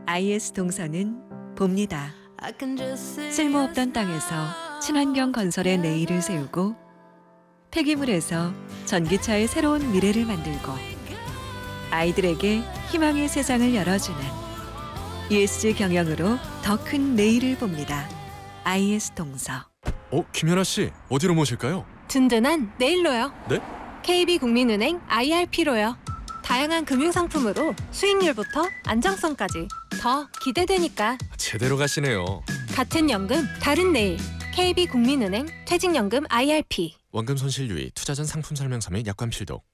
IS 동서는 봅니다. 쓸모없던 땅에서 친환경 건설의 내일을 세우고 폐기물에서 전기차의 새로운 미래를 만들고 아이들에게 희망의 세상을 열어주는 ESG 경영으로 더 큰 내일을 봅니다. IS 동서. 김연아 씨, 어디로 모실까요? 든든한 내일로요. 네? KB국민은행 IRP로요. 다양한 금융상품으로 수익률부터 안정성까지 더 기대되니까. 제대로 가시네요. 같은 연금, 다른 내일. KB국민은행 퇴직연금 IRP. 원금 손실 유의, 투자 전 상품 설명서 및 약관 필독.